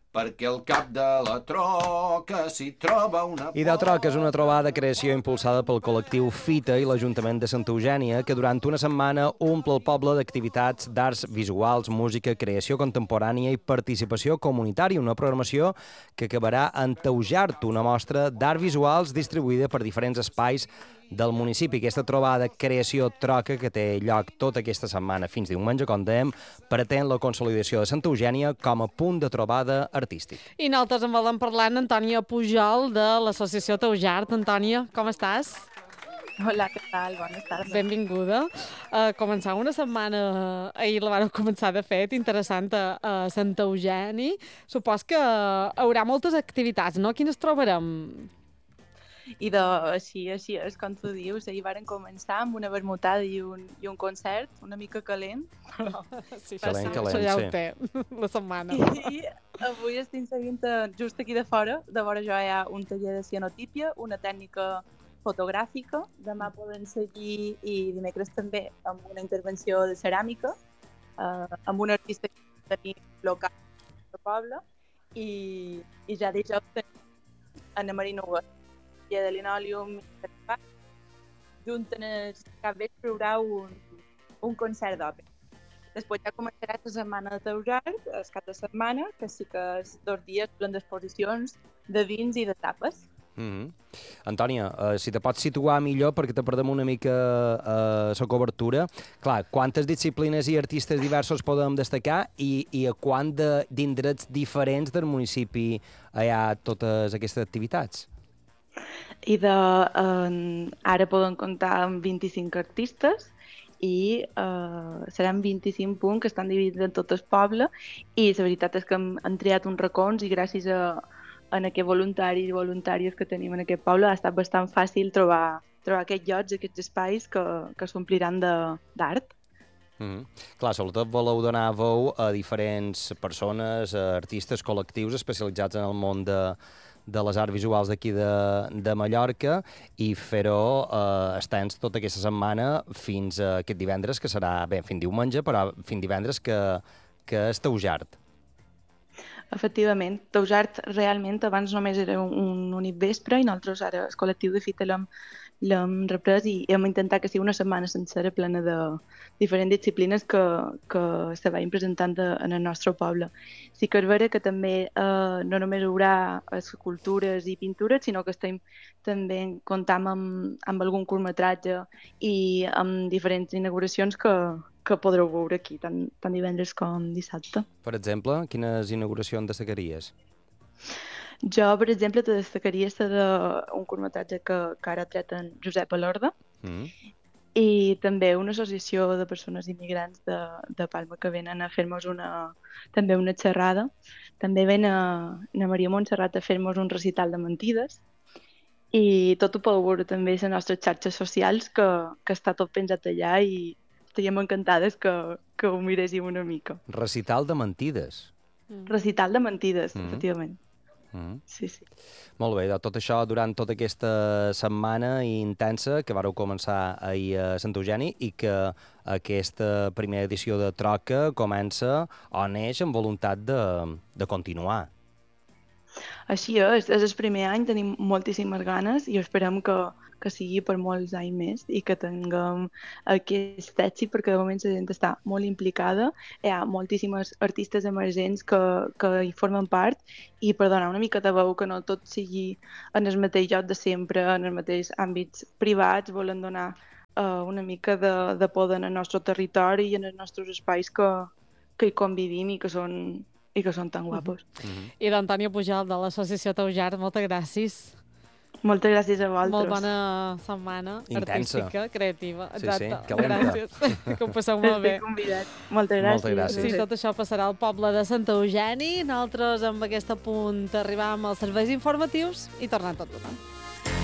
perquè al cap de la troca s'hi troba una... I de Troca és una trobada de creació impulsada pel col·lectiu Fita i l'Ajuntament de Santa Eugènia, que durant una setmana omple el poble d'activitats d'arts visuals, música, creació contemporània i participació comunitària, una programació que acabarà en Taujart, una mostra d'art visuals distribuïda per diferents espais del municipi. Aquesta trobada creació Troca, que té lloc tota aquesta setmana fins diumenge, com dèiem, pretén la consolidació de Santa Eugènia com a punt de trobada artístic. I nosaltres en volem parlar amb Antònia Pujol de l'Associació Taujart. Antònia, com estàs? Hola, què tal? Bones tardes. Benvinguda. Començar una setmana, ahir la vàreu començar de fet, interessant a Sant Eugeni. Supos que hi haurà moltes activitats, no? Quines trobarem? Així és, com tu dius, ahir varen començar amb una vermutada i un concert una mica calent. Sí, Calent, això ja sí. ho té, la setmana. I avui estic seguint just aquí de fora. De vora jo hi ha un taller de cianotípia, una tècnica fotogràfica. Demà poden seguir i dimecres també amb una intervenció de ceràmica, amb un artista que tenim local del poble. I ja dijous tenim Anna Marina Huguet, de linòleum, junten el capvespre hi haurà un concert d'òpera. Després ja començarà la setmana de Taujart, el cap de setmana, que sí que és 2 dies plens d'exposicions de vins i de tapes. Antònia, si te pots situar millor perquè te perdem una mica la cobertura. Clar, quantes disciplines i artistes diversos podem destacar i a quant d'indrets diferents del municipi hi ha totes aquestes activitats? Ara poden comptar amb 25 artistes i seran 25 punts que estan dividits en tot el poble i la veritat és que han triat uns racons i gràcies a aquests voluntaris i voluntàries que tenim en aquest poble ha estat bastant fàcil trobar aquests llocs, aquests espais que s'ompliran d'art. Clar, sobretot voleu donar veu a diferents persones, a artistes, col·lectius especialitzats en el món de les arts visuals d'aquí de Mallorca i fer-ho estens tota aquesta setmana fins a aquest divendres, que serà, fins diumenge, però fins divendres que és Taujart. Efectivament, Taujart realment abans només era un únic vespre i nosaltres ara el col·lectiu de Fita l'hem reprès i hem intentat que sigui una setmana sencera plena de diferents disciplines que se vagin presentant en el nostre poble. Sí que és vera que també no només hi haurà escultures i pintures, sinó que també comptam amb algun curtmetratge i amb diferents inauguracions que podreu veure aquí, tant divendres com dissabte. Per exemple, quines inauguracions destacaries? Jo, per exemple, te destacaria un curtmetratge que ara ha tret en Josep Alorda i també una associació de persones immigrants de Palma que venen a fer-nos també una xerrada. També ven a Maria Montserrat a fer-nos un recital de mentides i tot ho podeu veure també a les nostres xarxes socials que està tot penjat allà i estaríem encantades que ho miréssiu una mica. Recital de mentides. Recital de mentides, efectivament. Sí. Molt bé, tot això durant tota aquesta setmana intensa que vareu començar ahir a Sant Eugeni i que aquesta primera edició de Troca comença o neix amb voluntat de continuar. Així és el primer any, tenim moltíssimes ganes i esperem que sigui per molts anys més i que tinguem aquest èxit perquè de moment la gent està molt implicada, hi ha moltíssimes artistes emergents que hi formen part i per donar una mica de veu que no tot sigui en el mateix lloc de sempre, en els mateixos àmbits privats, volen donar una mica de poder en el nostre territori i en els nostres espais que hi convivim i que són tan guapos. I d'Antònia Pujol, de l'Associació Taujart, moltes gràcies. Moltes gràcies a vosaltres. Molt bona setmana intensa, artística, creativa. Exacte. Sí, gràcies. Que ho passeu molt bé. Estic convidat. Moltes gràcies. Moltes gràcies. Sí, tot això passarà al poble de Sant Eugeni. Nosaltres amb aquest punt arribam als serveis informatius i tornem tot tothom.